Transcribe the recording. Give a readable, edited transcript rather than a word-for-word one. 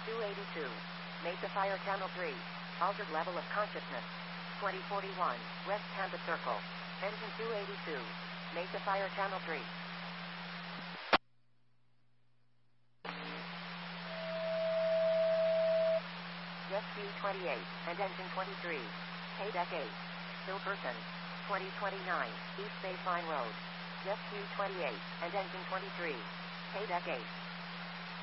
282. Mesa Fire Channel 3. Altered level of consciousness. 2041. West Tampa Circle. Engine 282. Mesa Fire Channel 3. Jet Q 28 and Engine 23. Paydeck 8. Silverton. 2029. East Baseline Road. Jet Q 28 and Engine 23. Paydeck 8.